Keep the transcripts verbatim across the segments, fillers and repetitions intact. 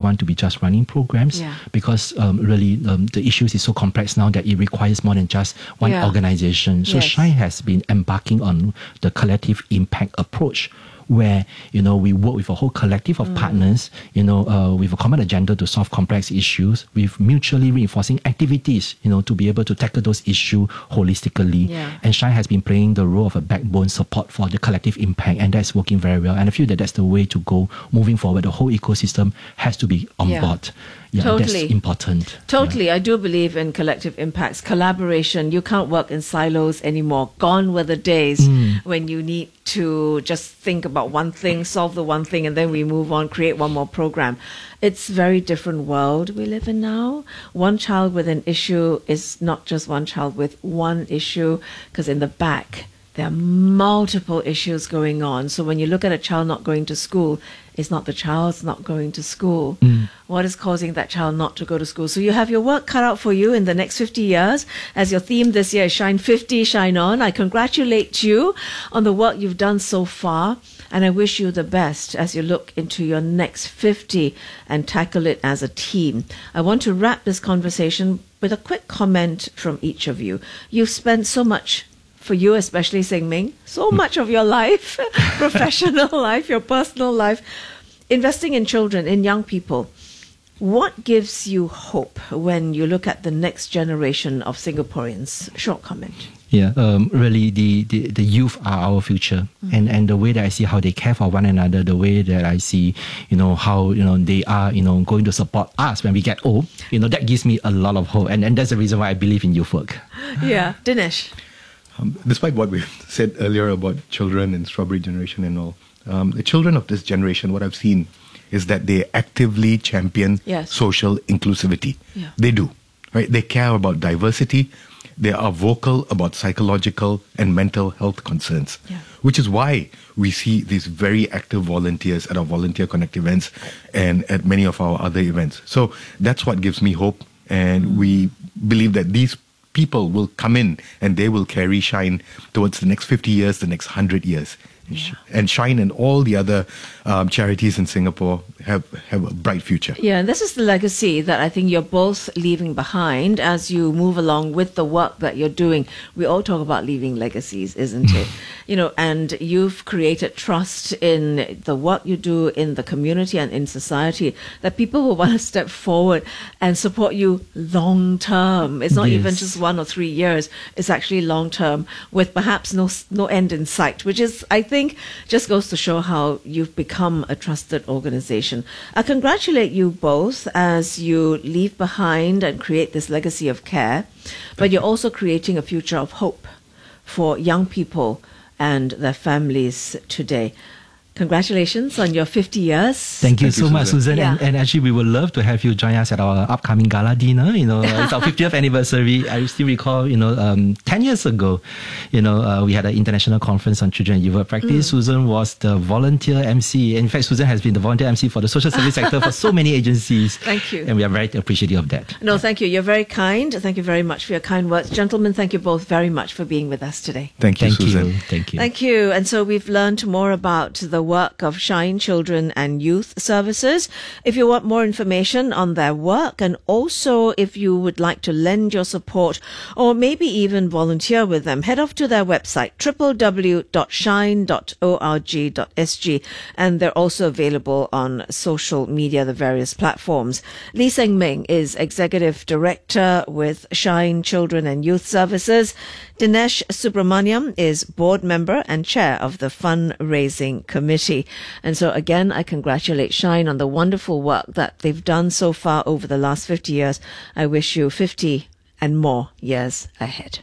want to be just running programs Yeah. because um, really um, the issues is so complex now that it requires more than just one Yeah. organization. So Yes. Shine has been embarking on the collective impact approach, where, you know, we work with a whole collective of Mm. partners, you know, uh, with a common agenda to solve complex issues, with mutually reinforcing activities, you know, to be able to tackle those issues holistically. Yeah. And Shine has been playing the role of a backbone support for the collective impact, and that's working very well. And I feel that that's the way to go moving forward. The whole ecosystem has to be on Yeah. board. Yeah, Totally. that's important. Totally. I do believe in collective impacts, collaboration. You can't work in silos anymore. Gone were the days Mm. when you need to just think about one thing, solve the one thing, and then we move on, create one more program. It's a very different world we live in now. One child with an issue is not just one child with one issue, because in the back, there are multiple issues going on. So when you look at a child not going to school, it's not the child's not going to school. Mm. What is causing that child not to go to school? So you have your work cut out for you in the next fifty years. As your theme this year is Shine fifty, Shine On. I congratulate you on the work you've done so far. And I wish you the best as you look into your next fifty and tackle it as a team. I want to wrap this conversation with a quick comment from each of you. You've spent so much, for you especially, Seng Ming, so much of your life, professional life, your personal life, investing in children, in young people. What gives you hope when you look at the next generation of Singaporeans? Short comment. Yeah, um, really, the, the, the youth are our future, mm. and and the way that I see how they care for one another, the way that I see, you know, how, you know, they are, you know, going to support us when we get old, you know, that gives me a lot of hope, and and that's the reason why I believe in youth work. Yeah, Dinesh. Um, despite what we said earlier about children and strawberry generation and all, um, the children of this generation, what I've seen is that they actively champion Yes. social inclusivity. Yeah. They do, right? They care about diversity. They are vocal about psychological and mental health concerns, Yeah. which is why we see these very active volunteers at our Volunteer Connect events and at many of our other events. So that's what gives me hope. And mm. we believe that these people will come in and they will carry Shine towards the next fifty years, the next one hundred years. Yeah. And Shine and all the other um, charities in Singapore have, have a bright future. Yeah, and this is the legacy that I think you're both leaving behind as you move along with the work that you're doing. We all talk about leaving legacies, isn't it? You know, and you've created trust in the work you do in the community and in society that people will want to step forward and support you long term. It's not Yes. even just one or three years. It's actually long term with perhaps no no end in sight, which is, I think, just goes to show how you've become a trusted organization. I congratulate you both as you leave behind and create this legacy of care, but you're also creating a future of hope for young people and their families today. Congratulations on your fifty years. Thank you Thank so you, much, Susan. Yeah. And, and actually, we would love to have you join us at our upcoming gala dinner. You know, it's our fiftieth anniversary. I still recall, you know, um, ten years ago, you know, uh, we had an international conference on children and youth practice. Mm. Susan was the volunteer M C. In fact, Susan has been the volunteer M C for the social service sector for so many agencies. Thank you. And we are very appreciative of that. No, thank you. You're very kind. Thank you very much for your kind words. Gentlemen, thank you both very much for being with us today. Thank you, Thank Susan. you. Thank you. Thank you. And so we've learned more about the work of Shine Children and Youth Services. If you want more information on their work, and also if you would like to lend your support or maybe even volunteer with them, head off to their website, w w w dot shine dot org dot s g, and they're also available on social media, the various platforms. Lee Seng Ming is Executive Director with Shine Children and Youth Services. Dinesh Subramaniam is Board Member and Chair of the Fundraising Committee. And so again, I congratulate Shine on the wonderful work that they've done so far over the last fifty years. I wish you fifty and more years ahead.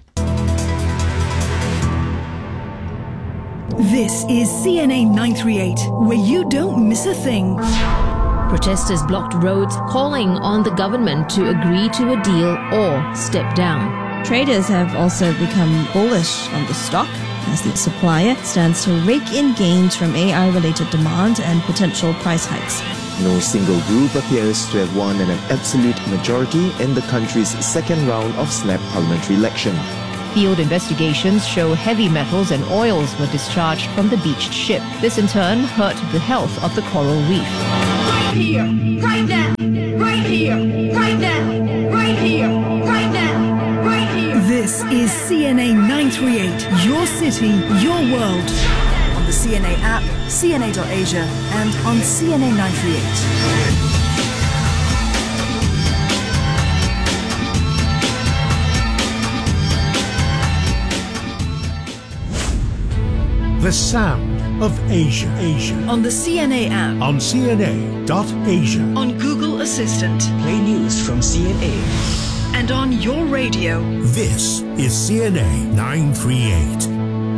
This is C N A nine three eight, where you don't miss a thing. Protesters blocked roads, calling on the government to agree to a deal or step down. Traders have also become bullish on the stock as the supplier stands to rake in gains from A I-related demand and potential price hikes. No single group appears to have won an absolute majority in the country's second round of snap parliamentary election. Field investigations show heavy metals and oils were discharged from the beached ship. This in turn hurt the health of the coral reef. Right here, right now. city, your world. On the C N A app, C N A dot Asia, and on C N A nine thirty-eight. The sound of Asia. Asia. On the C N A app. On C N A dot Asia. On Google Assistant. Play news from C N A. And on your radio. This is C N A nine thirty-eight.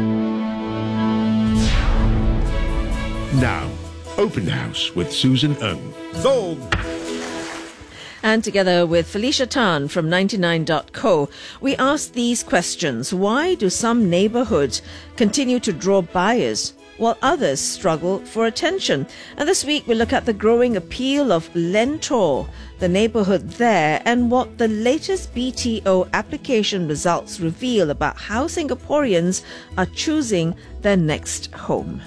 Now, Open House with Susan Ng. Sold. And together with Felicia Tan from ninety-nine dot co, we asked these questions. Why do some neighborhoods continue to draw buyers while others struggle for attention? And this week we look at the growing appeal of Lentor, the neighborhood there, and what the latest B T O application results reveal about how Singaporeans are choosing their next home.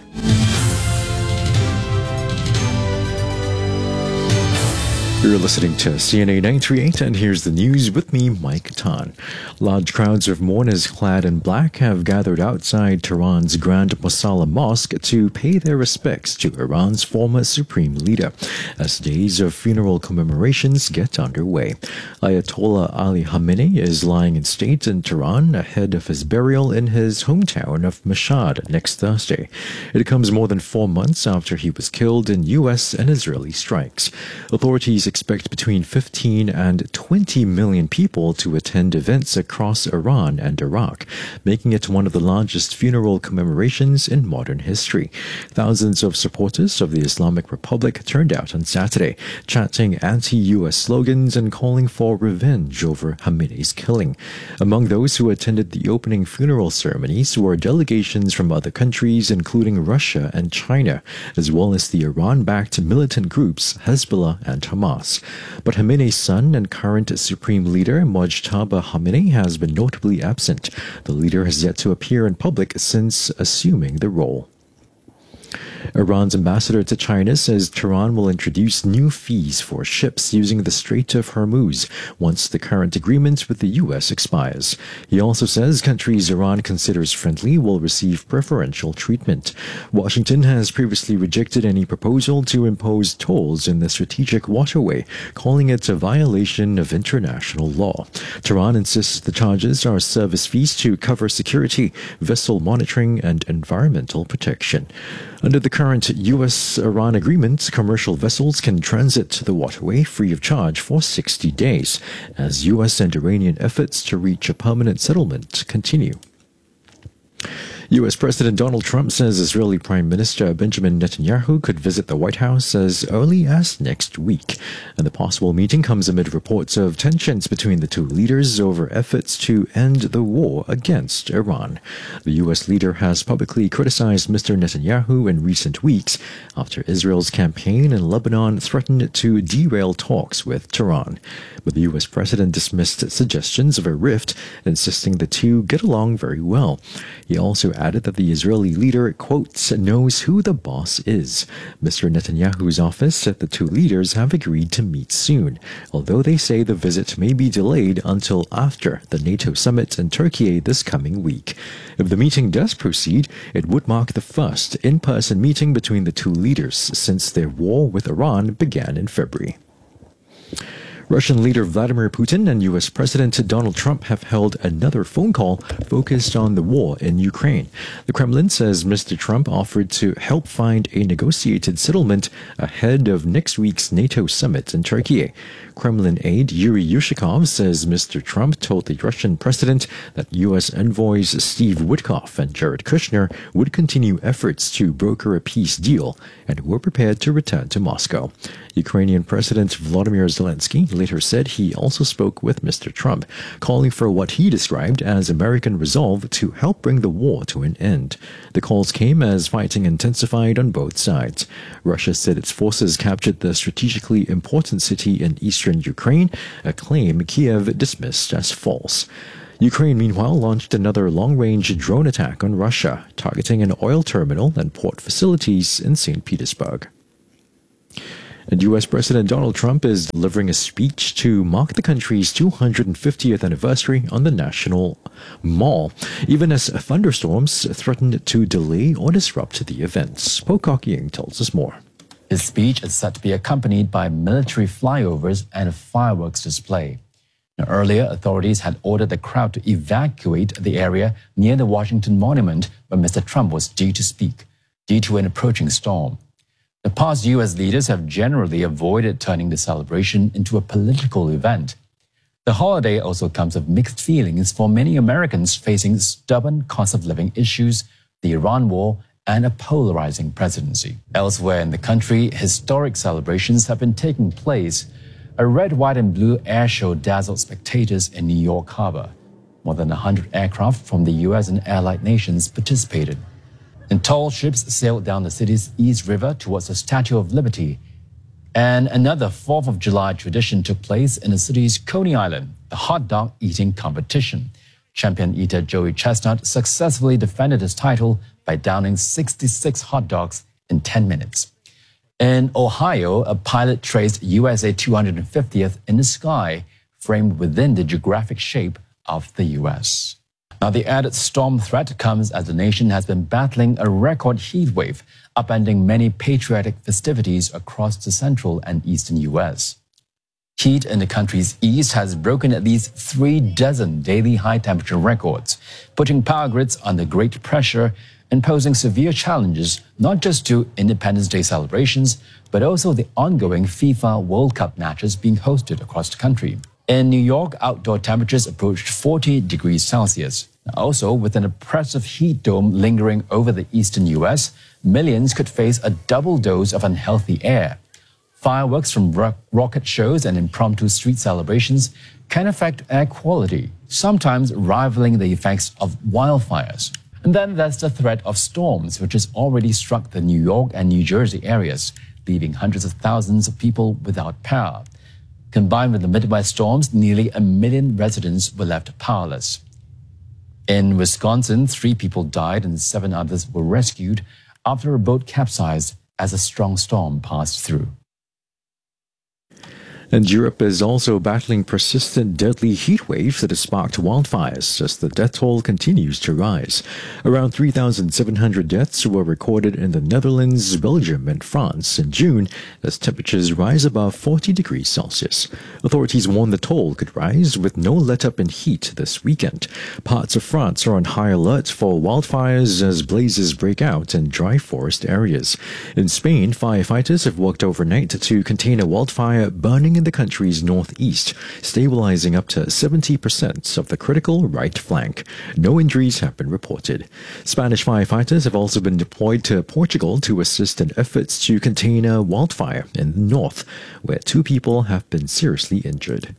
You're listening to C N A nine thirty-eight, and here's the news with me, Mike Tan. Large crowds of mourners clad in black have gathered outside Tehran's Grand Mosalla Mosque to pay their respects to Iran's former supreme leader, as days of funeral commemorations get underway. Ayatollah Ali Khamenei is lying in state in Tehran ahead of his burial in his hometown of Mashhad next Thursday. It comes more than four months after he was killed in U S and Israeli strikes. Authorities expect between fifteen and twenty million people to attend events across Iran and Iraq, making it one of the largest funeral commemorations in modern history. Thousands of supporters of the Islamic Republic turned out on Saturday, chanting anti-U S slogans and calling for revenge over Khamenei's killing. Among those who attended the opening funeral ceremonies were delegations from other countries, including Russia and China, as well as the Iran-backed militant groups Hezbollah and Hamas. But Khamenei's son and current supreme leader, Mojtaba Khamenei, has been notably absent. The leader has yet to appear in public since assuming the role. Iran's ambassador to China says Tehran will introduce new fees for ships using the Strait of Hormuz once the current agreement with the U S expires. He also says countries Iran considers friendly will receive preferential treatment. Washington has previously rejected any proposal to impose tolls in the strategic waterway, calling it a violation of international law. Tehran insists the charges are service fees to cover security, vessel monitoring, and environmental protection. Under the current U S Iran agreement, commercial vessels can transit the waterway free of charge for sixty days, as U S and Iranian efforts to reach a permanent settlement continue. U S President Donald Trump says Israeli Prime Minister Benjamin Netanyahu could visit the White House as early as next week. And the possible meeting comes amid reports of tensions between the two leaders over efforts to end the war against Iran. The U S leader has publicly criticized Mister Netanyahu in recent weeks after Israel's campaign in Lebanon threatened to derail talks with Tehran. But the U S president dismissed suggestions of a rift, insisting the two get along very well. He also added that the Israeli leader, quote, knows who the boss is. Mister Netanyahu's office said the two leaders have agreed to meet soon, although they say the visit may be delayed until after the NATO summit in Turkey this coming week. If the meeting does proceed, it would mark the first in-person meeting between the two leaders since their war with Iran began in February. Russian leader Vladimir Putin and U S President Donald Trump have held another phone call focused on the war in Ukraine. The Kremlin says Mister Trump offered to help find a negotiated settlement ahead of next week's NATO summit in Turkey. Kremlin aide Yuri Yushkov says Mister Trump told the Russian president that U S envoys Steve Witkoff and Jared Kushner would continue efforts to broker a peace deal and were prepared to return to Moscow. Ukrainian President Volodymyr Zelensky later said he also spoke with Mister Trump, calling for what he described as American resolve to help bring the war to an end. The calls came as fighting intensified on both sides. Russia said its forces captured the strategically important city in eastern Ukraine, a claim Kiev dismissed as false. Ukraine, meanwhile, launched another long-range drone attack on Russia, targeting an oil terminal and port facilities in Saint Petersburg. And U S President Donald Trump is delivering a speech to mark the country's two hundred fiftieth anniversary on the National Mall, even as thunderstorms threatened to delay or disrupt the events. Pocock Ying tells us more. His speech is set to be accompanied by military flyovers and a fireworks display. Now, earlier, authorities had ordered the crowd to evacuate the area near the Washington Monument where Mister Trump was due to speak, due to an approaching storm. The past U S leaders have generally avoided turning the celebration into a political event. The holiday also comes with mixed feelings for many Americans facing stubborn cost of living issues, the Iran war, and a polarizing presidency. Elsewhere in the country, historic celebrations have been taking place. A red, white, and blue air show dazzled spectators in New York Harbor. More than one hundred aircraft from the U S and allied nations participated. And tall ships sailed down the city's East River towards the Statue of Liberty. And another fourth of July tradition took place in the city's Coney Island, the hot dog eating competition. Champion eater Joey Chestnut successfully defended his title by downing sixty-six hot dogs in ten minutes. In Ohio, a pilot traced U S A two hundred fiftieth in the sky, framed within the geographic shape of the U S. Now, the added storm threat comes as the nation has been battling a record heat wave, upending many patriotic festivities across the central and eastern U S. Heat in the country's east has broken at least three dozen daily high temperature records, putting power grids under great pressure and posing severe challenges not just to Independence Day celebrations, but also the ongoing FIFA World Cup matches being hosted across the country. In New York, outdoor temperatures approached forty degrees Celsius. Also, with an oppressive heat dome lingering over the eastern U S, millions could face a double dose of unhealthy air. Fireworks from ro- rocket shows and impromptu street celebrations can affect air quality, sometimes rivaling the effects of wildfires. And then there's the threat of storms, which has already struck the New York and New Jersey areas, leaving hundreds of thousands of people without power. Combined with the Midwest storms, nearly a million residents were left powerless. In Wisconsin, three people died and seven others were rescued after a boat capsized as a strong storm passed through. And Europe is also battling persistent deadly heat waves that have sparked wildfires as the death toll continues to rise. Around three thousand seven hundred deaths were recorded in the Netherlands, Belgium, and France in June as temperatures rise above forty degrees Celsius. Authorities warn the toll could rise with no let-up in heat this weekend. Parts of France are on high alert for wildfires as blazes break out in dry forest areas. In Spain, firefighters have worked overnight to contain a wildfire burning in the country's northeast, stabilizing up to seventy percent of the critical right flank. No injuries have been reported. Spanish firefighters have also been deployed to Portugal to assist in efforts to contain a wildfire in the north, where two people have been seriously injured.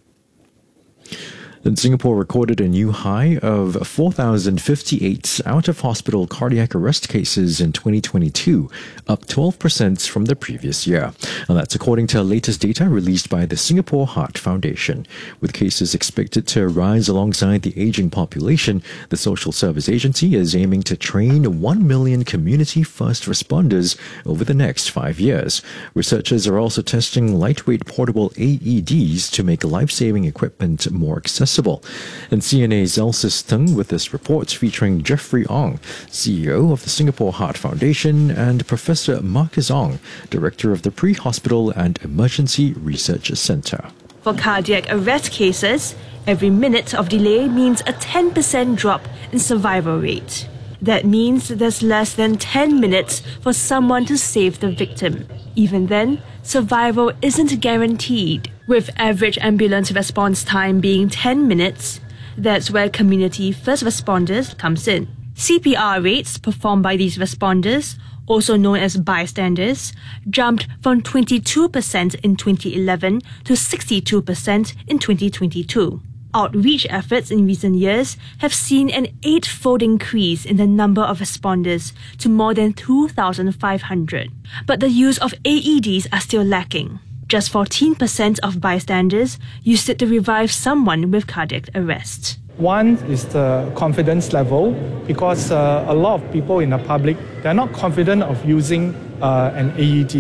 And Singapore recorded a new high of four thousand fifty-eight out-of-hospital cardiac arrest cases in twenty twenty-two, up twelve percent from the previous year. And that's according to latest data released by the Singapore Heart Foundation. With cases expected to rise alongside the aging population, the Social Service Agency is aiming to train one million community first responders over the next five years. Researchers are also testing lightweight portable A E Ds to make life-saving equipment more accessible. And C N A's Elsis Tung with this report featuring Jeffrey Ong, C E O of the Singapore Heart Foundation, and Professor Marcus Ong, Director of the Pre-Hospital and Emergency Research Centre. For cardiac arrest cases, every minute of delay means a ten percent drop in survival rate. That means there's less than ten minutes for someone to save the victim. Even then, survival isn't guaranteed. With average ambulance response time being ten minutes, that's where community first responders comes in. C P R rates performed by these responders, also known as bystanders, jumped from twenty-two percent in twenty eleven to sixty-two percent in twenty twenty-two. Outreach efforts in recent years have seen an eight-fold increase in the number of responders to more than two thousand five hundred. But the use of A E Ds are still lacking. Just fourteen percent of bystanders used it to revive someone with cardiac arrest. One is the confidence level, because uh, a lot of people in the public, they're not confident of using uh, an A E D.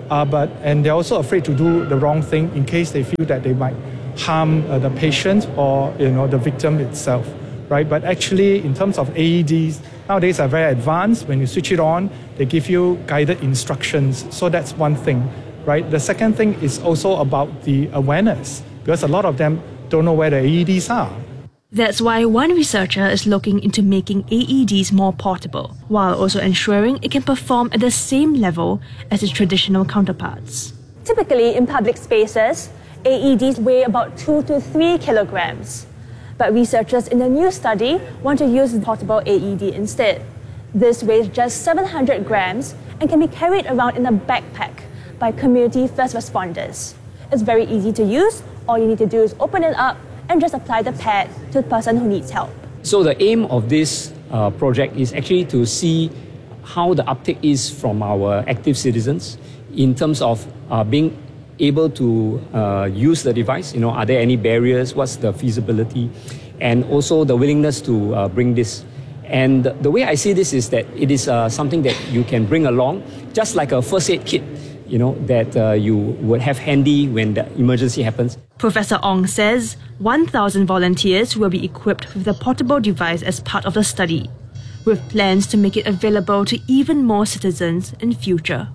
uh, but and they're also afraid to do the wrong thing in case they feel that they might harm uh, the patient or you know the victim itself, right? But actually, in terms of A E Ds, nowadays are very advanced. When you switch it on, they give you guided instructions. So that's one thing, right? The second thing is also about the awareness, because a lot of them don't know where the A E Ds are. That's why one researcher is looking into making A E Ds more portable, while also ensuring it can perform at the same level as its traditional counterparts. Typically, in public spaces, A E Ds weigh about two to three kilograms. But researchers in the new study want to use portable A E D instead. This weighs just seven hundred grams and can be carried around in a backpack by community first responders. It's very easy to use. All you need to do is open it up and just apply the pad to the person who needs help. So the aim of this uh, project is actually to see how the uptake is from our active citizens in terms of uh, being able to uh, use the device. You know, are there any barriers? What's the feasibility? And also the willingness to uh, bring this. And the way I see this is that it is uh, something that you can bring along, just like a first aid kit, you know, that uh, you would have handy when the emergency happens. Professor Ong says one thousand volunteers will be equipped with the portable device as part of the study, with plans to make it available to even more citizens in future.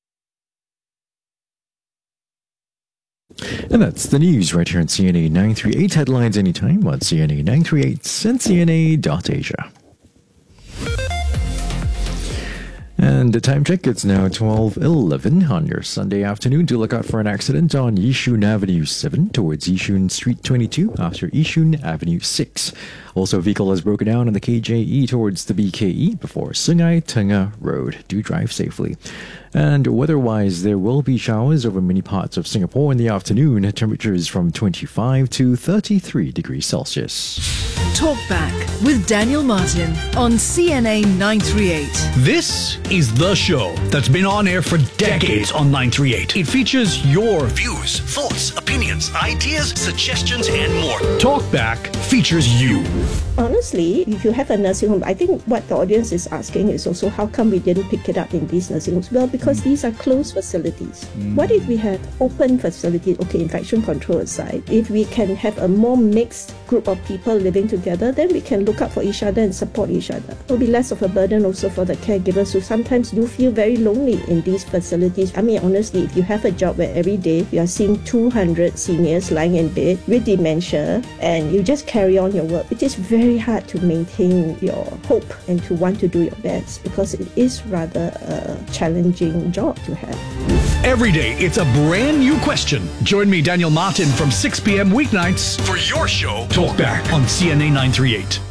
And that's the news right here on C N A nine thirty-eight. Headlines anytime on C N A nine thirty-eight and C N A dot Asia. And the time check, it's now twelve eleven on your Sunday afternoon. Do look out for an accident on Yishun Avenue seven towards Yishun Street twenty-two after Yishun Avenue six. Also, a vehicle has broken down on the K J E towards the B K E before Sungai Tengah Road. Do drive safely. And weather-wise, there will be showers over many parts of Singapore in the afternoon. Temperatures from twenty-five to thirty-three degrees Celsius. Talk Back with Daniel Martin on C N A nine thirty-eight. This is the show that's been on air for decades on nine thirty-eight. It features your views, thoughts, opinions, ideas, suggestions, and more. Talk Back features you. Honestly, if you have a nursing home, I think what the audience is asking is also how come we didn't pick it up in these nursing homes? Well, because these are closed facilities. Mm. What if we had open facilities? Okay, infection control aside, if we can have a more mixed group of people living together, then we can look out for each other and support each other. It will be less of a burden also for the caregivers who sometimes do feel very lonely in these facilities. I mean, honestly, if you have a job where every day you are seeing two hundred seniors lying in bed with dementia and you just carry on your work, it is very hard to maintain your hope and to want to do your best because it is rather a challenging job to have. Every day, it's a brand new question. Join me, Daniel Martin, from six p.m. weeknights for your show, Talk Back on C N A nine thirty-eight.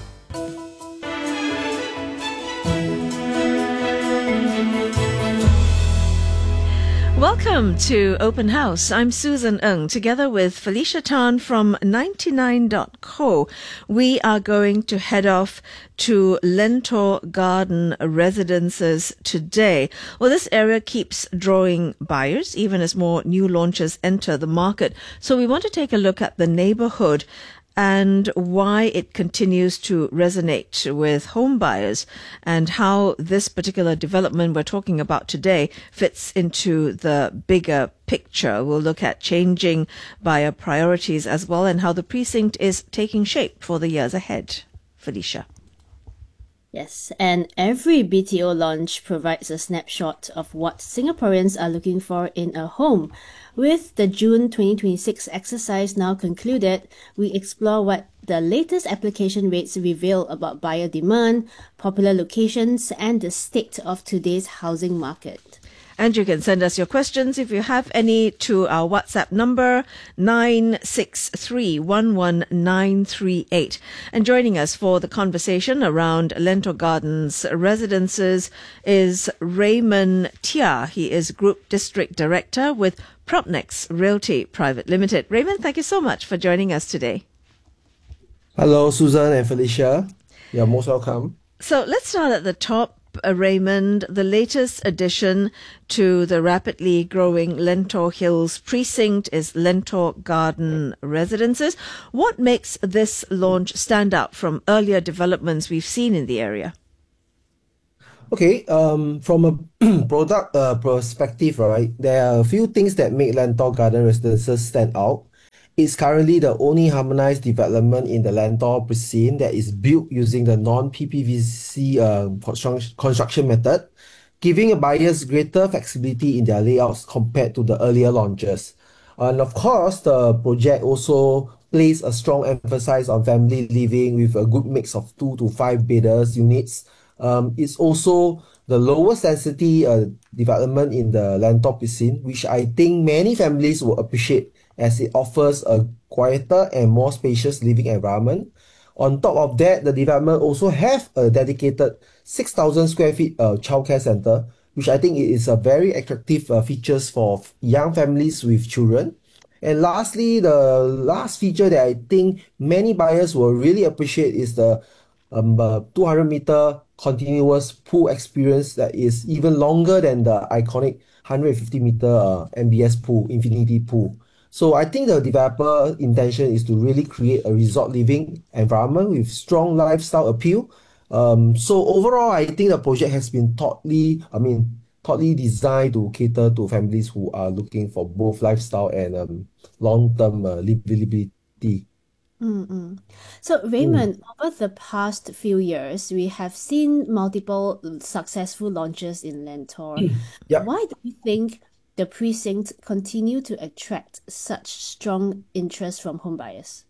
Welcome to Open House. I'm Susan Ng, together with Felicia Tan from ninety-nine dot co. We are going to head off to Lentor Garden Residences today. Well, this area keeps drawing buyers, even as more new launches enter the market. So we want to take a look at the neighborhood and why it continues to resonate with home buyers and how this particular development we're talking about today fits into the bigger picture. We'll look at changing buyer priorities as well and how the precinct is taking shape for the years ahead. Felicia. Yes, and every B T O launch provides a snapshot of what Singaporeans are looking for in a home. With the June twenty twenty-six exercise now concluded, we explore what the latest application rates reveal about buyer demand, popular locations, and the state of today's housing market. And you can send us your questions if you have any to our WhatsApp number nine six three one one nine three eight. And joining us for the conversation around Lentor Gardens Residences is Raymond Tia. He is Group District Director with Propnex Realty Private Limited. Raymond, thank you so much for joining us today. Hello, Susan and Felicia. You're most welcome. So let's start at the top. Uh, Raymond, the latest addition to the rapidly growing Lentor Hills precinct is Lentor Garden Residences. What makes this launch stand out from earlier developments we've seen in the area? Okay, um, from a product uh, perspective, right, there are a few things that make Lentor Garden Residences stand out. It's currently the only harmonized development in the Lentor precinct that is built using the non-P P V C uh, construction construction method, giving buyers greater flexibility in their layouts compared to the earlier launches. And of course, the project also places a strong emphasis on family living with a good mix of two to five bedders units. Um, it's also the lowest density uh, development in the Lentor precinct, which I think many families will appreciate as it offers a quieter and more spacious living environment. On top of that, the development also have a dedicated six thousand square feet uh, childcare center, which I think is a very attractive uh, features for young families with children. And lastly, the last feature that I think many buyers will really appreciate is the um, uh, two hundred meter continuous pool experience that is even longer than the iconic one hundred fifty meter uh, M B S pool, infinity pool. So I think the developer intention is to really create a resort living environment with strong lifestyle appeal. Um, so overall, I think the project has been thoughtfully, I mean, thoughtfully designed to cater to families who are looking for both lifestyle and um, long-term uh, livability. Mm-mm. So, Raymond, over the past few years, we have seen multiple successful launches in Lentor. Yeah. Why do you think the precinct continue to attract such strong interest from home buyers?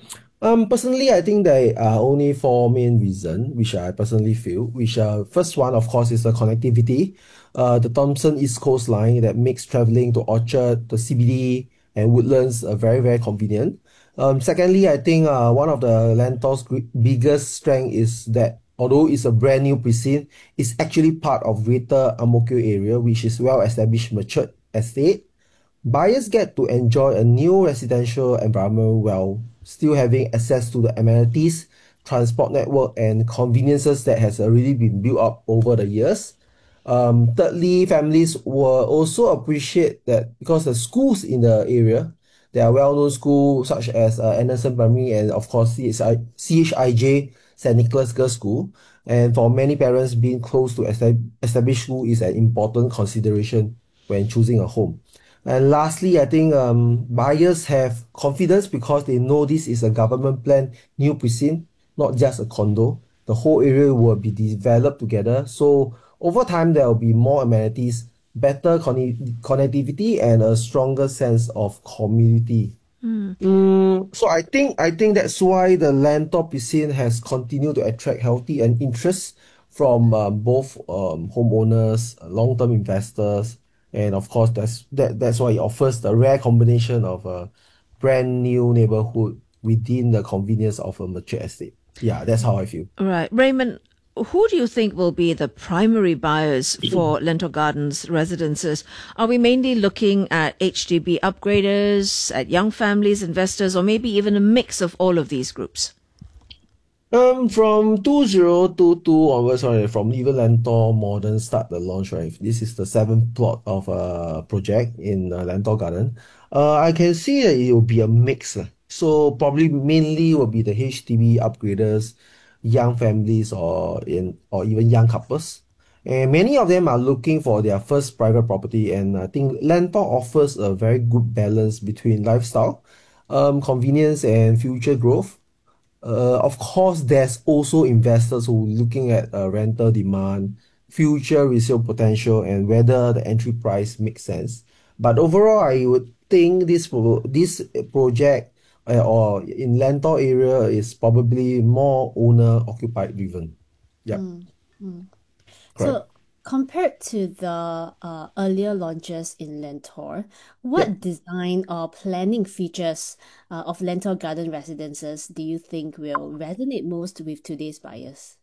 Um, personally, I think there are only four main reasons, which I personally feel. Which uh, first one, of course, is the connectivity. Uh, the Thomson East Coast Line that makes traveling to Orchard, the C B D, and Woodlands uh, very very convenient. Um, secondly, I think uh, one of the Lentor's gr- biggest strength is that although it's a brand new precinct, it's actually part of Greater Ang Mo Kio area, which is well established, matured estate. Buyers get to enjoy a new residential environment while still having access to the amenities, transport network, and conveniences that has already been built up over the years. Um, thirdly, families will also appreciate that because the schools in the area, there are well-known schools such as uh, Anderson Primary and of course C H I, C H I J Saint Nicholas Girls School. And for many parents, being close to estab- established school is an important consideration when choosing a home. And lastly, I think um, buyers have confidence because they know this is a government planned new precinct, not just a condo. The whole area will be developed together. So over time, there will be more amenities, better conne- connectivity, and a stronger sense of community. Mm. Mm, so I think I think that's why the Lentor precinct has continued to attract healthy and interest from um, both um, homeowners, long-term investors, and of course that's that that's why it offers the rare combination of a brand new neighborhood within the convenience of a mature estate. Yeah, that's how I feel. Right. Raymond, who do you think will be the primary buyers for Lentor Gardens residences? Are we mainly looking at H D B upgraders, at young families, investors, or maybe even a mix of all of these groups? Um, from two thousand twenty-two onwards, sorry, from even Lentor Modern start the launch, right? This is the seventh plot of a project in uh, Lentor Garden. Uh, I can see that it will be a mix. uh. So probably mainly will be the H D B upgraders, young families, or in or even young couples. And many of them are looking for their first private property, and I think Lentor offers a very good balance between lifestyle, um, convenience, and future growth. Uh, of course, there's also investors who are looking at uh, rental demand, future resale potential, and whether the entry price makes sense. But overall, I would think this pro- this project uh, or in Lentor area is probably more owner occupied driven. Yeah. Mm, mm. Correct. So, compared to the uh, earlier launches in Lentor, what Yeah. design or planning features uh, of Lentor Garden residences do you think will resonate most with today's buyers?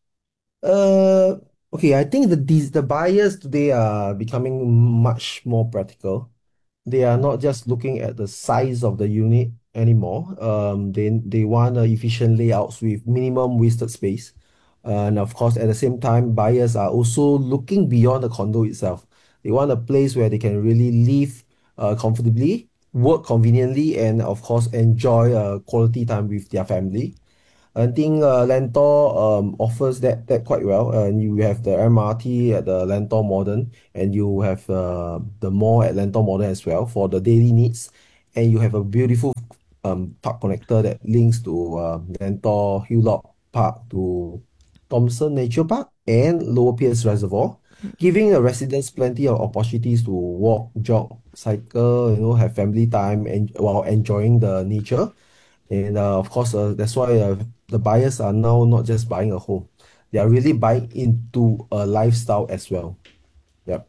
Uh, okay, I think the these the buyers today are becoming much more practical. They are not just looking at the size of the unit anymore. Um, they they want uh, efficient layouts with minimum wasted space. And of course, at the same time, buyers are also looking beyond the condo itself. They want a place where they can really live uh, comfortably, work conveniently, and of course, enjoy uh, quality time with their family. I think uh, Lentor um, offers that that quite well. And you have the M R T at the Lentor Modern, and you have uh, the mall at Lentor Modern as well for the daily needs. And you have a beautiful um, park connector that links to uh, Lentor Hilllock Park to Thompson Nature Park and Lower Pierce Reservoir, giving the residents plenty of opportunities to walk, jog, cycle, you know, have family time and while enjoying the nature. And uh, of course, uh, that's why uh, the buyers are now not just buying a home; they are really buying into a lifestyle as well. Yep.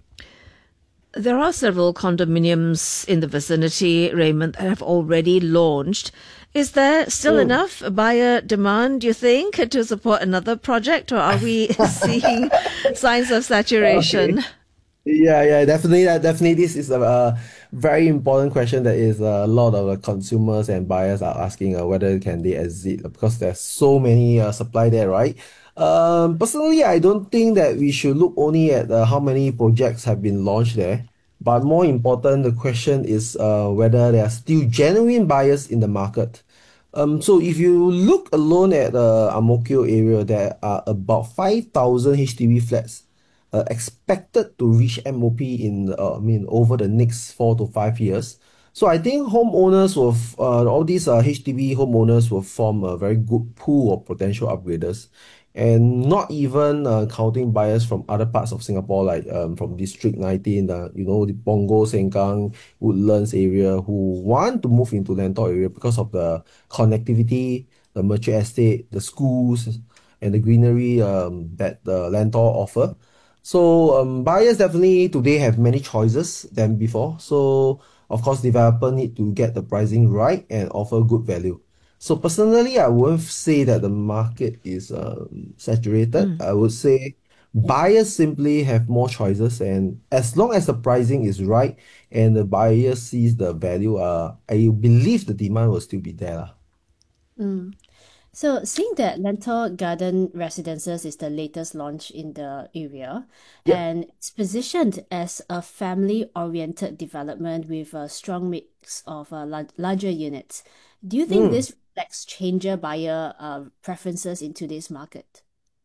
There are several condominiums in the vicinity, Raymond, that have already launched. Is there still Mm. enough buyer demand, do you think, to support another project, or are we seeing signs of saturation? Okay. Yeah, yeah, definitely. Uh, definitely, this is a, uh very important question that is uh, a lot of uh, consumers and buyers are asking uh, whether can they exit because there's so many uh, supply there, right? Um, personally, I don't think that we should look only at uh, how many projects have been launched there, but more important, the question is uh, whether there are still genuine buyers in the market. Um, so if you look alone at the Ang Mo Kio area, there are about five thousand H D B flats uh, expected to reach M O P in, uh, I mean, over the next four to five years. So I think homeowners will, f- uh, all these uh, H D B homeowners will form a very good pool of potential upgraders, and not even uh, counting buyers from other parts of Singapore, like um, from District nineteen, uh, you know, the Punggol, Sengkang, Woodlands area, who want to move into Lentor area because of the connectivity, the mature estate, the schools, and the greenery um, that the Lentor offer. So um, buyers definitely today have many choices than before. So of course, developer need to get the pricing right and offer good value. So personally, I won't say that the market is um, saturated. I would say buyers simply have more choices, and as long as the pricing is right and the buyer sees the value, uh, I believe the demand will still be there, lah. Mm. So, seeing that Lentor Garden Residences is the latest launch in the area, Yep. and it's positioned as a family-oriented development with a strong mix of uh, lar- larger units, do you think Mm. this reflects changer buyer uh, preferences in today's market?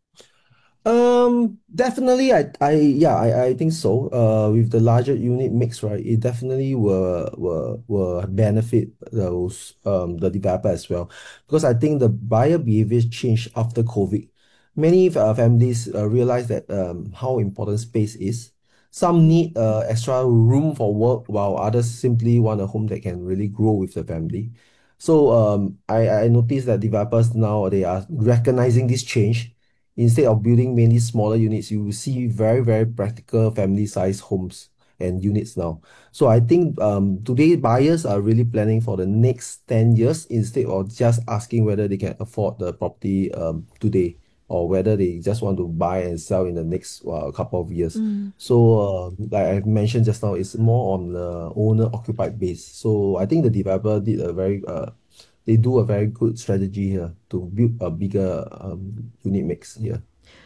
Um, definitely, I, I, yeah, I, I think so. Uh, with the larger unit mix, right, it definitely will, will, will benefit those, um, the developer as well. Because I think the buyer behavior changed after COVID. Many uh, families uh, realize that um, how important space is. Some need uh, extra room for work, while others simply want a home that can really grow with the family. So um, I, I noticed that developers now they are recognizing this change. Instead of building many smaller units, you will see very, very practical family-sized homes and units now. So I think um, today buyers are really planning for the next ten years instead of just asking whether they can afford the property um, today or whether they just want to buy and sell in the next uh, couple of years. Mm. So uh, like I mentioned just now, it's more on the owner-occupied base. So I think the developer did a very uh, they do a very good strategy here to build a bigger um, unit mix here.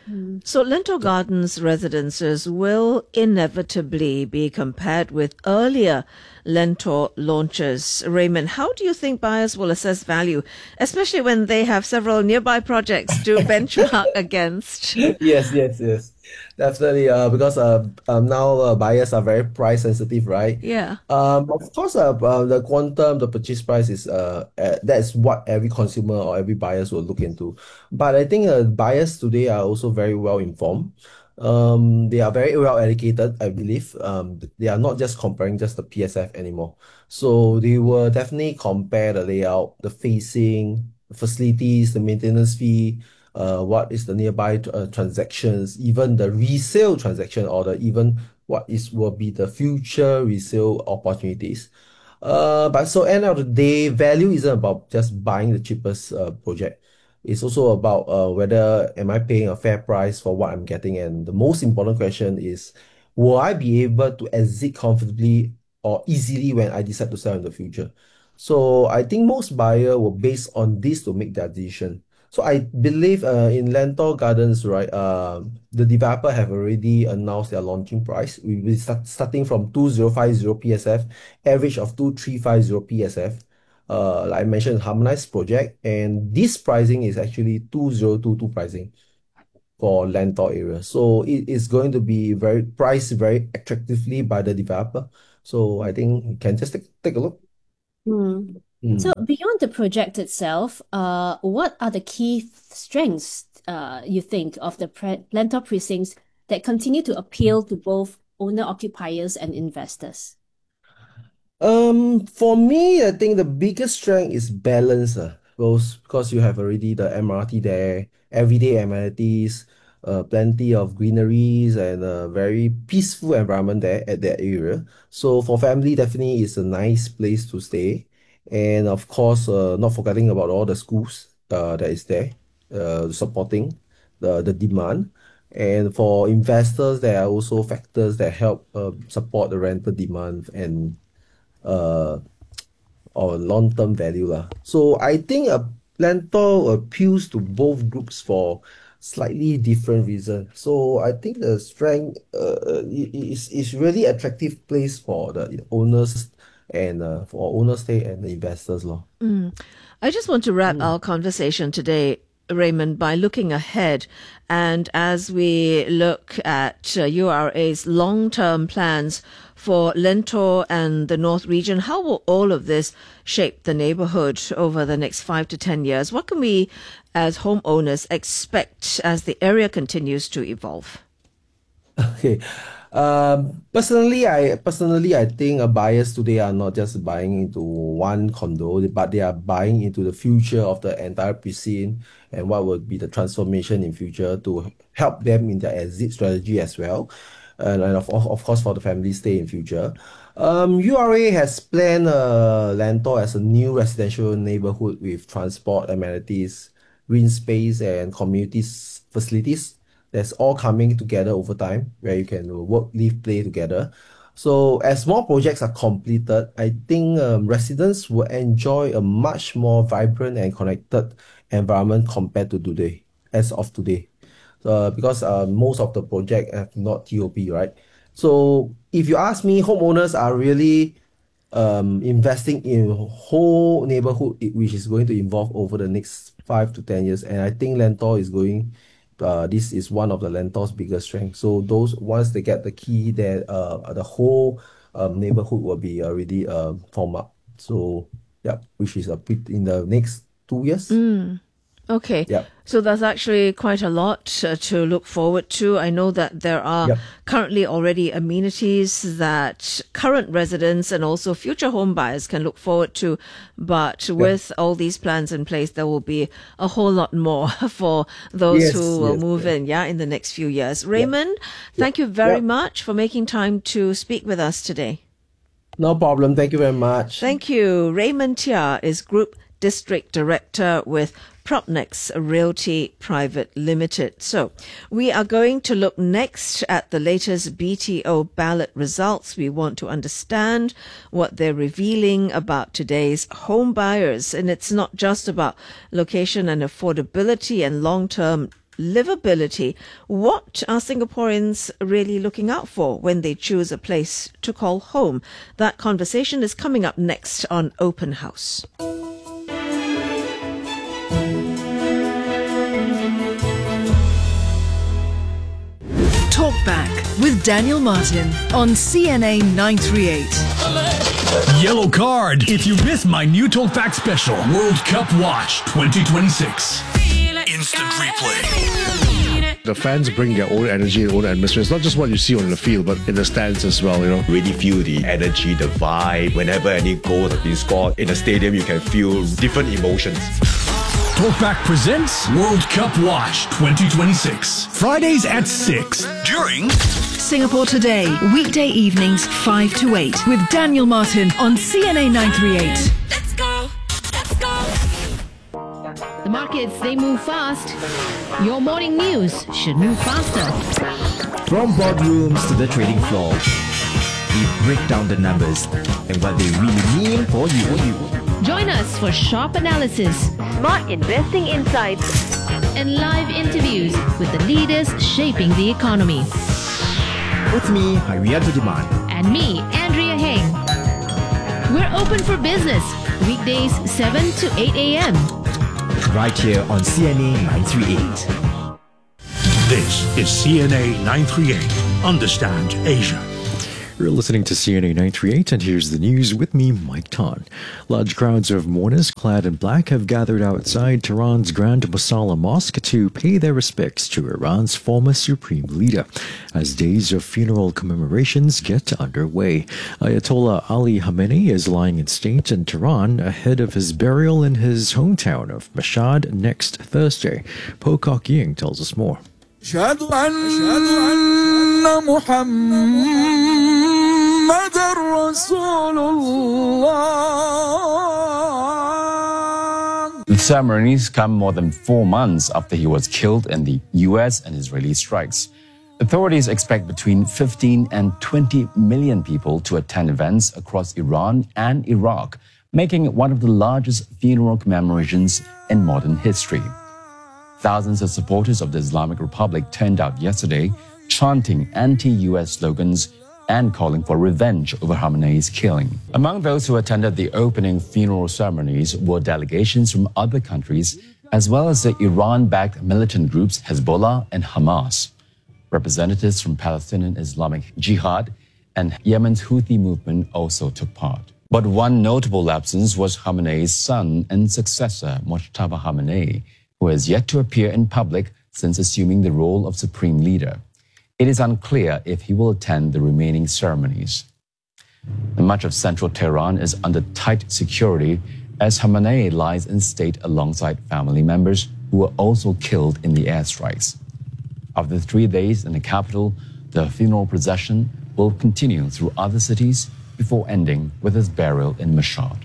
So Lentor Gardens residences will inevitably be compared with earlier Lentor launches. Raymond, how do you think buyers will assess value, especially when they have several nearby projects to benchmark against? Yes, yes, yes. Definitely, uh, because uh, um, now uh, buyers are very price sensitive, right? Yeah. Um, of course, uh, uh, the quantum, the purchase price is uh, uh, that's what every consumer or every buyers will look into. But I think uh, buyers today are also very well informed. Um, they are very well educated, I believe. Um, they are not just comparing just the P S F anymore. So they will definitely compare the layout, the facing, the facilities, the maintenance fee, uh, what is the nearby uh, transactions, even the resale transaction, or the even what is will be the future resale opportunities. Uh, but so end of the day, value isn't about just buying the cheapest uh, project. It's also about uh, whether am I paying a fair price for what I'm getting, and the most important question is, will I be able to exit comfortably or easily when I decide to sell in the future? So I think most buyer will base on this to make their decision. So I believe uh, in Lentor Gardens, right, uh, the developer have already announced their launching price. We will start starting from two thousand fifty P S F, average of two thousand three hundred fifty P S F. uh, like I mentioned, harmonized project, and this pricing is actually two thousand twenty-two pricing for Lentor area. So it is going to be very priced very attractively by the developer. So I think you can just take, take a look. Mm. Mm. So beyond the project itself, uh, what are the key th- strengths uh, you think of the pre- Lentor precincts that continue to appeal to both owner-occupiers and investors? Um, for me, I think the biggest strength is balance. Uh, because, because you have already the M R T there, everyday amenities, uh, plenty of greeneries, and a very peaceful environment there at that area. So for family, definitely it's a nice place to stay. And of course, uh, not forgetting about all the schools uh, that is there, uh, supporting the, the demand. And for investors, there are also factors that help uh, support the rental demand and uh or long-term value lah. So I think a Lentor appeals to both groups for slightly different reasons. So I think the strength uh, is is really attractive place for the owners and uh, for owners stay and the investors law. Mm. I just want to wrap our conversation today, Raymond, by looking ahead. And as we look at uh, U R A's long-term plans for Lentor and the North region, how will all of this shape the neighborhood over the next five to ten years? What can we as homeowners expect as the area continues to evolve? Okay. Um, personally, I personally I think uh, buyers today are not just buying into one condo, but they are buying into the future of the entire precinct and what would be the transformation in future to help them in their exit strategy as well, and, and of of course for the family stay in future. Um, U R A has planned uh, Lentor as a new residential neighborhood with transport amenities, green space, and community facilities. That's all coming together over time, where you can work, live, play together. So as more projects are completed, I think um, residents will enjoy a much more vibrant and connected environment compared to today, as of today. Uh, because uh, most of the project have not T O P, right? So if you ask me, homeowners are really um, investing in whole neighborhood, which is going to evolve over the next five to ten years. And I think Lentor is going Uh, this is one of the Lentor's biggest strengths. So those once they get the key, that uh, the whole um, neighborhood will be already uh, formed up. So yeah, which is a bit in the next two years. Mm. Okay. Yeah. So there's actually quite a lot uh, to look forward to. I know that there are Yep. currently already amenities that current residents and also future home buyers can look forward to. But with all these plans in place, there will be a whole lot more for those Yes, who will yes, move in, yeah, in the next few years. Raymond, thank you very Yep. much for making time to speak with us today. No problem. Thank you very much. Thank you. Raymond Tia is Group District Director with Propnex Realty Private Limited. So we are going to look next at the latest B T O ballot results. We want to understand what they're revealing about today's home buyers. And it's not just about location and affordability and long-term livability. What are Singaporeans really looking out for when they choose a place to call home? That conversation is coming up next on Open House. Talk Back with Daniel Martin on C N A nine thirty-eight. Yellow card if you missed my new Talkback special, World Cup Watch twenty twenty-six. Instant replay. The fans bring their own energy, their own atmosphere. It's not just what you see on the field, but in the stands as well, you know. Really feel the energy, the vibe. Whenever any goals have been scored in the stadium, you can feel different emotions. Talkback presents World Cup Watch twenty twenty-six. Fridays at six during Singapore Today, weekday evenings five to eight with Daniel Martin on C N A nine thirty-eight. Let's go. Let's go. The markets, they move fast. Your morning news should move faster. From boardrooms to the trading floor, we break down the numbers and what they really mean for you. Join us for sharp analysis, smart investing insights, and live interviews with the leaders shaping the economy. With me, Harianto Demand. And me, Andrea Heng. We're open for business weekdays seven to eight a.m. Right here on C N A nine thirty-eight. This is C N A nine thirty-eight. Understand Asia. You're listening to C N A nine thirty-eight, and here's the news with me, Mike Tan. Large crowds of mourners clad in black have gathered outside Tehran's Grand Mosalla Mosque to pay their respects to Iran's former supreme leader, as days of funeral commemorations get underway. Ayatollah Ali Khamenei is lying in state in Tehran ahead of his burial in his hometown of Mashhad next Thursday. Po Kok Ying tells us more. أشهد أن محمد رسول الله. The ceremonies come more than four months after he was killed in the U S and Israeli strikes. Authorities expect between fifteen and twenty million people to attend events across Iran and Iraq, making it one of the largest funeral commemorations in modern history. Thousands of supporters of the Islamic Republic turned out yesterday, chanting anti-U S slogans and calling for revenge over Khamenei's killing. Among those who attended the opening funeral ceremonies were delegations from other countries, as well as the Iran-backed militant groups Hezbollah and Hamas. Representatives from Palestinian Islamic Jihad and Yemen's Houthi movement also took part. But one notable absence was Khamenei's son and successor, Mojtaba Khamenei, who has yet to appear in public since assuming the role of supreme leader. It is unclear if he will attend the remaining ceremonies. Much of central Tehran is under tight security as Khamenei lies in state alongside family members who were also killed in the airstrikes. After three days in the capital, the funeral procession will continue through other cities before ending with his burial in Mashhad.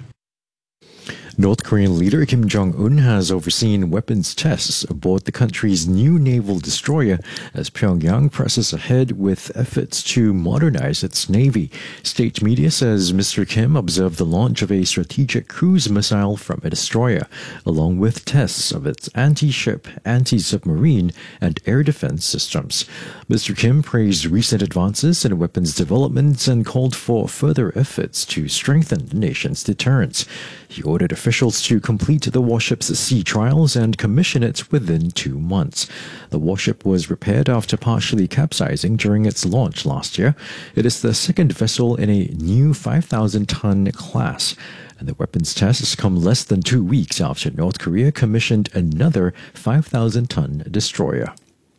North Korean leader Kim Jong-un has overseen weapons tests aboard the country's new naval destroyer as Pyongyang presses ahead with efforts to modernize its navy. State media says Mister Kim observed the launch of a strategic cruise missile from a destroyer, along with tests of its anti-ship, anti-submarine, and air defense systems. Mister Kim praised recent advances in weapons development and called for further efforts to strengthen the nation's deterrence. He ordered officials to complete the warship's sea trials and commission it within two months. The warship was repaired after partially capsizing during its launch last year. It is the second vessel in a new five thousand ton class. And the weapons tests come less than two weeks after North Korea commissioned another five thousand ton destroyer.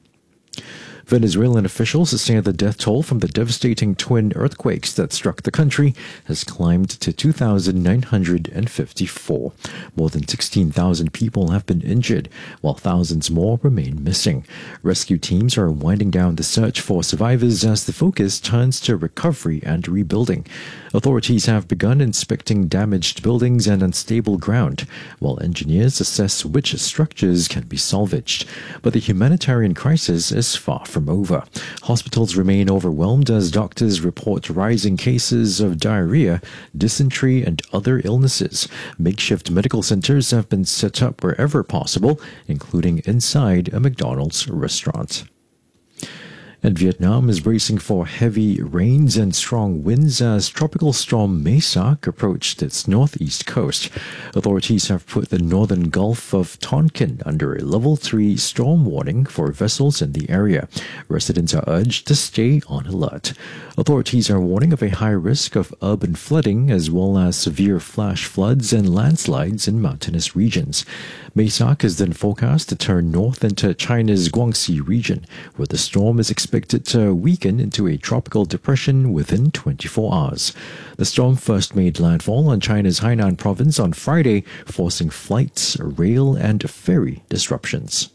Venezuelan officials say the death toll from the devastating twin earthquakes that struck the country has climbed to two thousand nine hundred fifty-four. More than sixteen thousand people have been injured, while thousands more remain missing. Rescue teams are winding down the search for survivors as the focus turns to recovery and rebuilding. Authorities have begun inspecting damaged buildings and unstable ground, while engineers assess which structures can be salvaged. But the humanitarian crisis is far from over. Hospitals remain overwhelmed as doctors report rising cases of diarrhea, dysentery, and other illnesses. Makeshift medical centers have been set up wherever possible, including inside a McDonald's restaurant. And Vietnam is bracing for heavy rains and strong winds as tropical storm Maysak approached its northeast coast. Authorities have put the northern Gulf of Tonkin under a level three storm warning for vessels in the area. Residents are urged to stay on alert. Authorities are warning of a high risk of urban flooding as well as severe flash floods and landslides in mountainous regions. Maysak is then forecast to turn north into China's Guangxi region, where the storm is expected to weaken into a tropical depression within twenty-four hours. The storm first made landfall on China's Hainan province on Friday, forcing flights, rail, and ferry disruptions.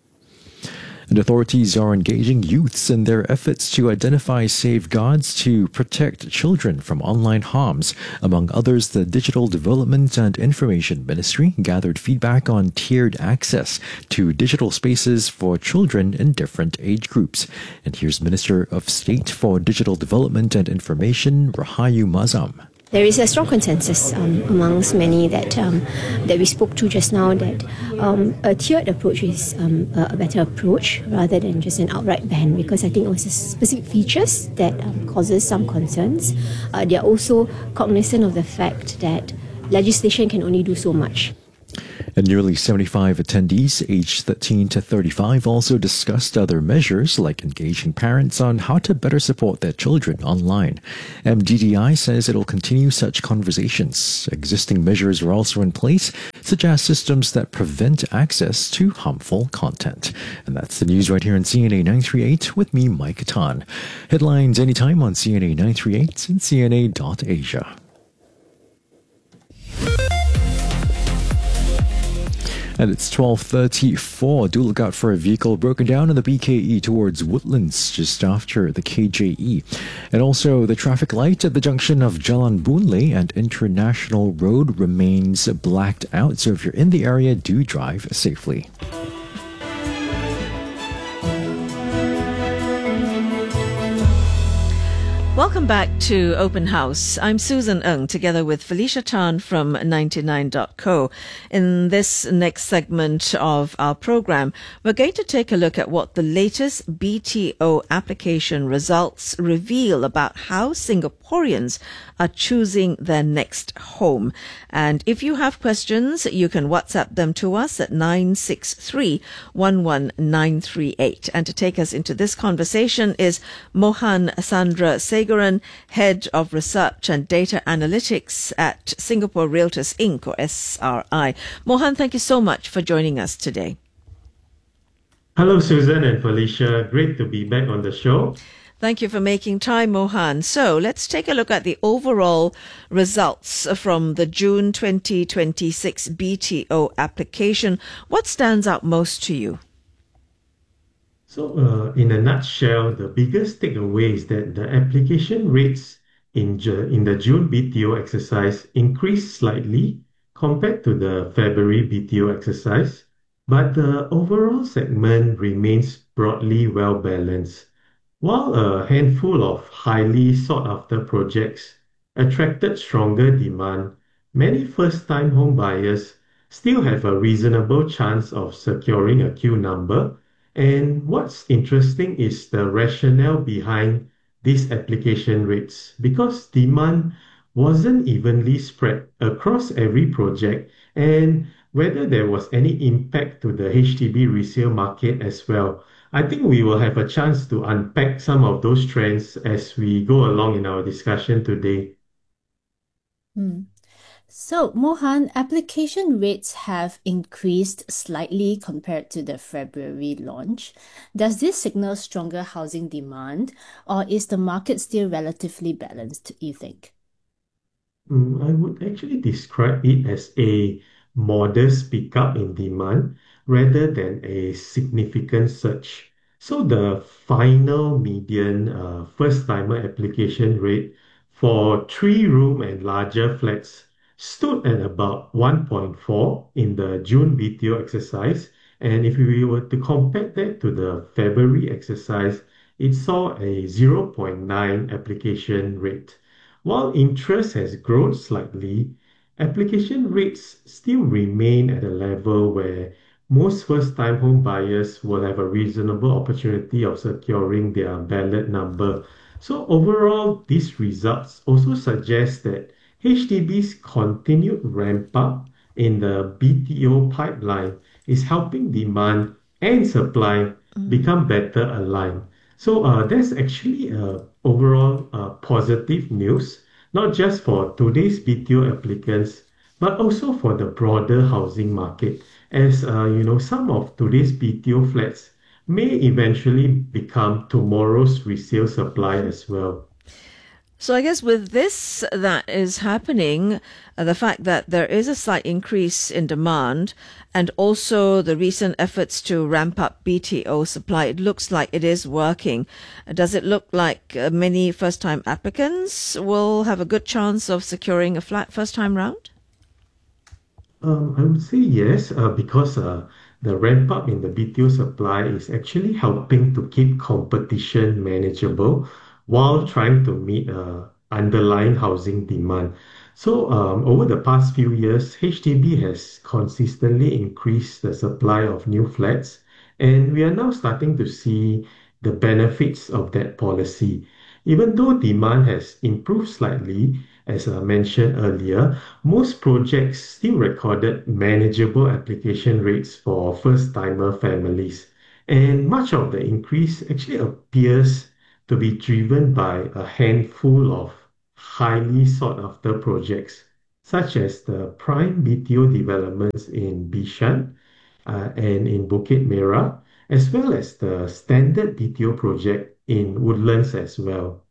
And authorities are engaging youths in their efforts to identify safeguards to protect children from online harms. Among others, the Digital Development and Information Ministry gathered feedback on tiered access to digital spaces for children in different age groups. And here's Minister of State for Digital Development and Information, Rahayu Mazam. There is a strong consensus um, amongst many that um, that we spoke to just now that um, a tiered approach is um, a, a better approach rather than just an outright ban, because I think it was specific features that um, causes some concerns. Uh, they are also cognizant of the fact that legislation can only do so much. And nearly seventy-five attendees aged thirteen to thirty-five also discussed other measures like engaging parents on how to better support their children online. M D D I says it'll continue such conversations. Existing measures are also in place, such as systems that prevent access to harmful content. And that's the news right here on C N A nine thirty-eight with me, Mike Tan. Headlines anytime on C N A nine thirty-eight and C N A dot Asia. And it's twelve thirty-four. Do look out for a vehicle broken down on the B K E towards Woodlands just after the K J E. And also the traffic light at the junction of Jalan Boon Lay and International Road remains blacked out. So if you're in the area, do drive safely. Welcome back to Open House. I'm Susan Ng, together with Felicia Tan from ninety-nine dot co. In this next segment of our program, we're going to take a look at what the latest B T O application results reveal about how Singaporeans are choosing their next home. And if you have questions, you can WhatsApp them to us at nine six three, one one nine three eight. And to take us into this conversation is Mohan Sandra Segaran, Head of Research and Data Analytics at Singapore Realtors Incorporated, or S R I. Mohan, thank you so much for joining us today. Hello, Susan and Felicia. Great to be back on the show. Thank you for making time, Mohan. So let's take a look at the overall results from the June twenty twenty-six B T O application. What stands out most to you? So, uh, in a nutshell, the biggest takeaway is that the application rates in, Ju- in the June B T O exercise increased slightly compared to the February B T O exercise, but the overall segment remains broadly well balanced. While a handful of highly sought-after projects attracted stronger demand, many first-time home buyers still have a reasonable chance of securing a queue number. And what's interesting is the rationale behind these application rates, because demand wasn't evenly spread across every project, and whether there was any impact to the H D B resale market as well. I think we will have a chance to unpack some of those trends as we go along in our discussion today. Hmm. So, Mohan, application rates have increased slightly compared to the February launch. Does this signal stronger housing demand, or is the market still relatively balanced, you think? Mm, I would actually describe it as a modest pickup in demand rather than a significant surge. So the final median uh, first-timer application rate for three-room and larger flats stood at about one point four in the June B T O exercise. And if we were to compare that to the February exercise, it saw a zero point nine application rate. While interest has grown slightly, application rates still remain at a level where most first-time home buyers will have a reasonable opportunity of securing their ballot number. So overall, these results also suggest that H D B's continued ramp up in the B T O pipeline is helping demand and supply become better aligned. So uh, that's actually uh, overall uh, positive news, not just for today's B T O applicants, but also for the broader housing market, as uh, you know, some of today's B T O flats may eventually become tomorrow's resale supply as well. So I guess with this that is happening, uh, the fact that there is a slight increase in demand and also the recent efforts to ramp up B T O supply, it looks like it is working. Does it look like uh, many first-time applicants will have a good chance of securing a flat first time round? Um, I would say yes, uh, because uh, the ramp up in the B T O supply is actually helping to keep competition manageable while trying to meet uh, underlying housing demand. So um, over the past few years, H D B has consistently increased the supply of new flats, and we are now starting to see the benefits of that policy. Even though demand has improved slightly, as I mentioned earlier, most projects still recorded manageable application rates for first-timer families. And much of the increase actually appears to be driven by a handful of highly sought-after projects, such as the prime B T O developments in Bishan uh, and in Bukit Merah, as well as the standard B T O project in Woodlands as well.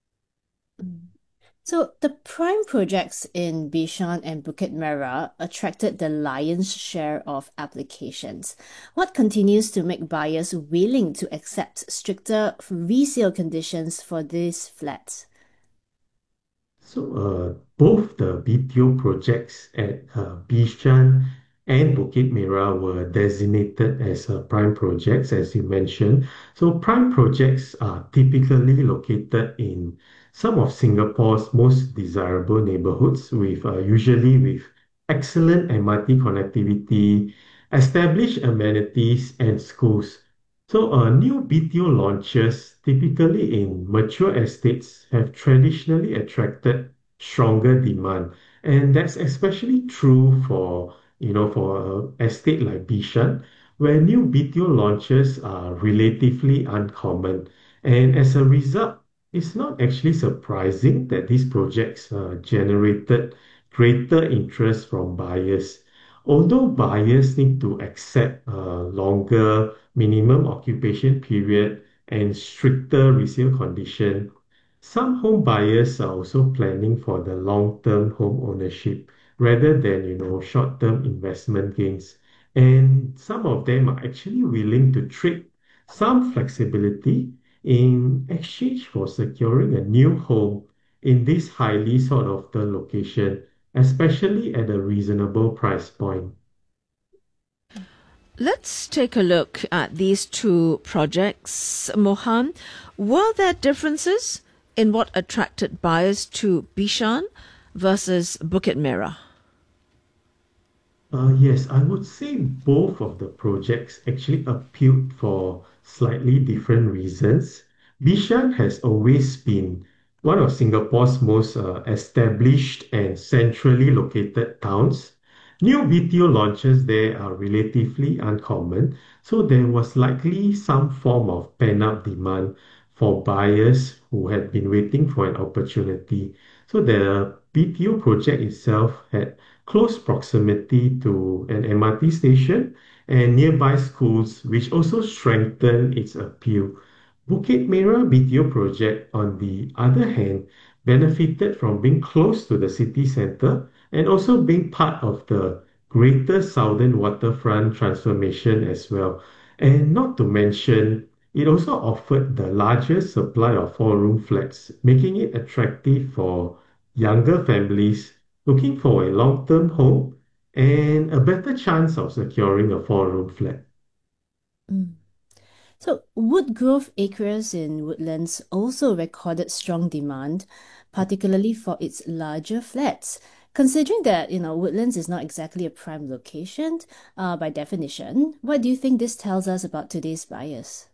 So the prime projects in Bishan and Bukit Merah attracted the lion's share of applications. What continues to make buyers willing to accept stricter resale conditions for these flats? So uh, both the B T O projects at uh, Bishan and Bukit Merah were designated as uh, prime projects, as you mentioned. So prime projects are typically located in some of Singapore's most desirable neighborhoods, with uh, usually with excellent M R T connectivity, established amenities, and schools. So uh, new B T O launches, typically in mature estates, have traditionally attracted stronger demand, and that's especially true for you know for an estate like Bishan, where new B T O launches are relatively uncommon, and as a result, it's not actually surprising that these projects uh, generated greater interest from buyers. Although buyers need to accept a longer minimum occupation period and stricter resale condition, some home buyers are also planning for the long-term home ownership rather than, you know, short-term investment gains. And some of them are actually willing to trade some flexibility in exchange for securing a new home in this highly sought after location, especially at a reasonable price point. Let's take a look at these two projects, Mohan. Were there differences in what attracted buyers to Bishan versus Bukit Merah? Uh, yes, I would say both of the projects actually appealed for slightly different reasons. Bishan has always been one of Singapore's most uh, established and centrally located towns. New B T O launches there are relatively uncommon, so there was likely some form of pent-up demand for buyers who had been waiting for an opportunity. So the B T O project itself had close proximity to an M R T station and nearby schools, which also strengthened its appeal. Bukit Merah B T O project, on the other hand, benefited from being close to the city centre and also being part of the Greater Southern Waterfront transformation as well. And not to mention, it also offered the largest supply of four-room flats, making it attractive for younger families looking for a long-term home and a better chance of securing a four-room flat. Mm. So Woodgrove Acres in Woodlands also recorded strong demand, particularly for its larger flats. Considering that, you know, Woodlands is not exactly a prime location uh, by definition, what do you think this tells us about today's buyers?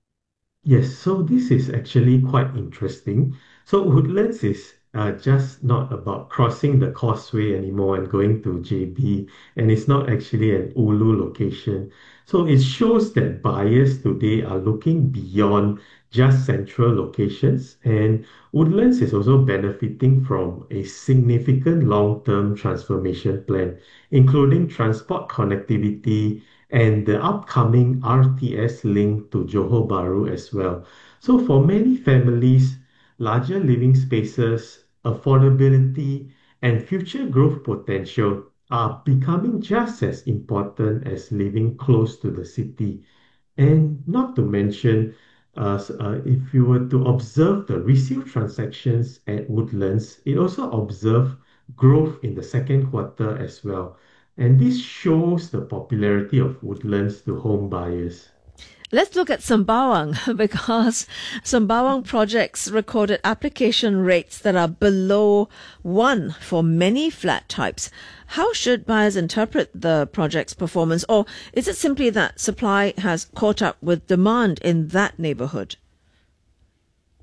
Yes, so this is actually quite interesting. So Woodlands is uh, just not about crossing the causeway anymore and going to J B, and it's not actually an Ulu location. So it shows that buyers today are looking beyond just central locations, and Woodlands is also benefiting from a significant long-term transformation plan, including transport connectivity and the upcoming R T S link to Johor Bahru as well. So for many families, larger living spaces, affordability, and future growth potential are becoming just as important as living close to the city. And not to mention, uh, s- uh, if you were to observe the resale transactions at Woodlands, it also observed growth in the second quarter as well. And this shows the popularity of Woodlands to home buyers. Let's look at Sembawang because Sembawang projects recorded application rates that are below one for many flat types. How should buyers interpret the project's performance, or is it simply that supply has caught up with demand in that neighborhood?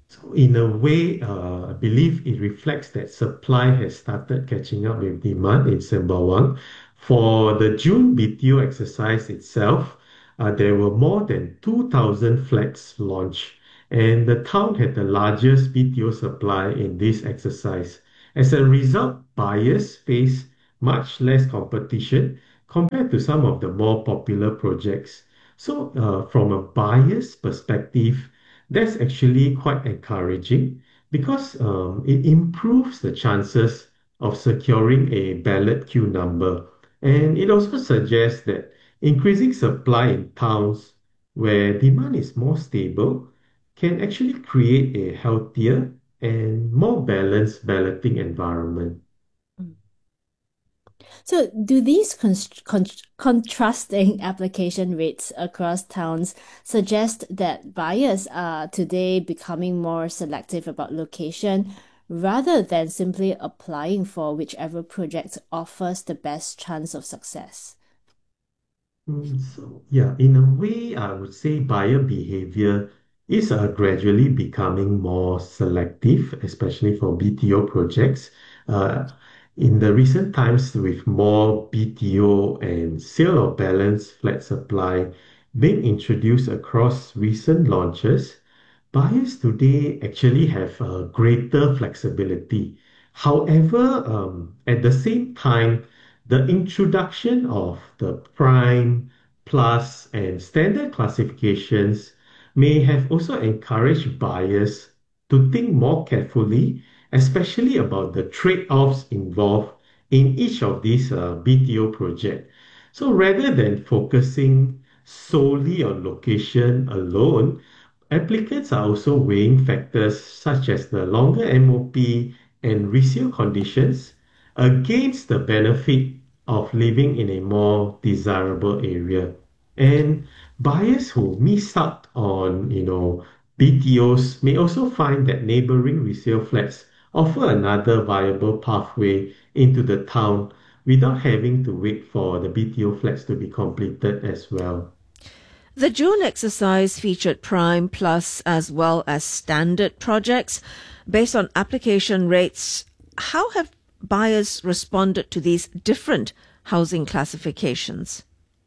So in a way, uh, I believe it reflects that supply has started catching up with demand in Sembawang. For the June B T O exercise itself, uh, there were more than two thousand flats launched, and the town had the largest B T O supply in this exercise. As a result, buyers face much less competition compared to some of the more popular projects. So, uh, from a buyer's perspective, that's actually quite encouraging because um, it improves the chances of securing a ballot queue number. And it also suggests that increasing supply in towns where demand is more stable can actually create a healthier and more balanced balloting environment. So, do these const- con- contrasting application rates across towns suggest that buyers are today becoming more selective about location rather than simply applying for whichever project offers the best chance of success? Mm, So, yeah, in a way, I would say buyer behavior is uh, gradually becoming more selective, especially for B T O projects. Uh, in the recent times, with more B T O and sale of balance flat supply being introduced across recent launches, buyers today actually have uh, greater flexibility. However, um, at the same time, the introduction of the prime, plus, and standard classifications may have also encouraged buyers to think more carefully, especially about the trade-offs involved in each of these uh, B T O projects. So rather than focusing solely on location alone, applicants are also weighing factors such as the longer M O P and resale conditions against the benefit of living in a more desirable area. And buyers who miss out on, you know, B T Os may also find that neighboring resale flats offer another viable pathway into the town without having to wait for the B T O flats to be completed as well. The June exercise featured Prime Plus as well as standard projects. Based on application rates, how have buyers responded to these different housing classifications?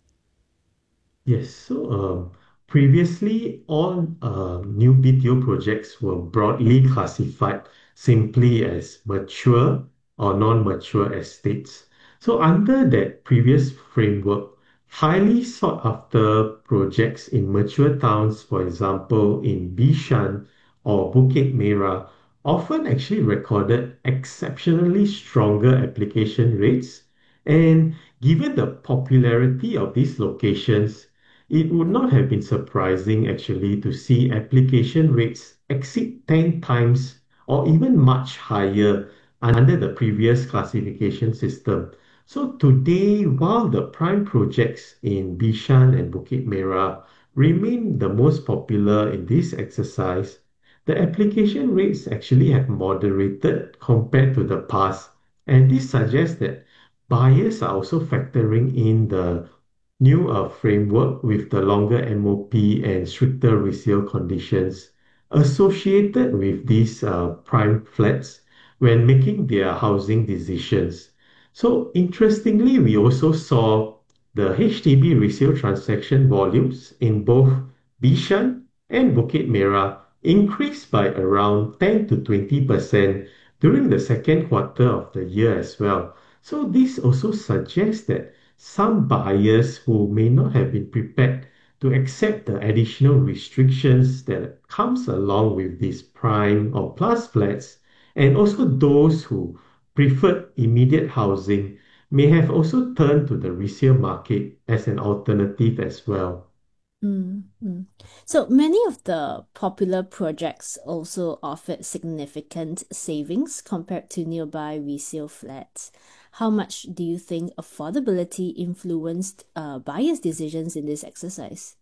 Yes, so um, previously all uh, new B T O projects were broadly classified simply as mature or non-mature estates. So under that previous framework, highly sought after projects in mature towns, for example, in Bishan or Bukit Merah, often actually recorded exceptionally stronger application rates. And given the popularity of these locations, it would not have been surprising actually to see application rates exceed ten times or even much higher under the previous classification system. So today, while the prime projects in Bishan and Bukit Merah remain the most popular in this exercise, the application rates actually have moderated compared to the past. And this suggests that buyers are also factoring in the new uh, framework with the longer M O P and stricter resale conditions associated with these uh, prime flats when making their housing decisions. So interestingly, we also saw the H D B resale transaction volumes in both Bishan and Bukit Merah increased by around ten to twenty percent during the second quarter of the year as well. So this also suggests that some buyers who may not have been prepared to accept the additional restrictions that comes along with these prime or plus flats, and also those who preferred immediate housing may have also turned to the resale market as an alternative as well. Mm, mm. So many of the popular projects also offered significant savings compared to nearby resale flats. How much do you think affordability influenced uh, buyers' decisions in this exercise?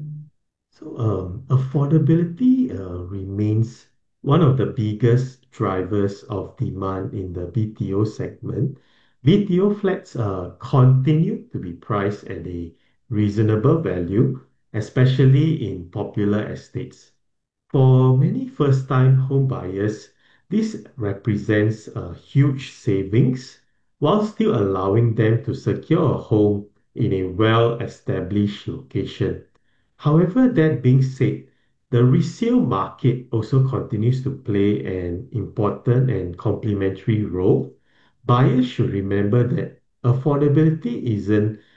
So, um, affordability uh, remains one of the biggest drivers of demand in the B T O segment. B T O flats uh, continue to be priced at a reasonable value, especially in popular estates. For many first-time home buyers, this represents a huge savings while still allowing them to secure a home in a well-established location. However, that being said, the resale market also continues to play an important and complementary role. Buyers should remember that affordability isn't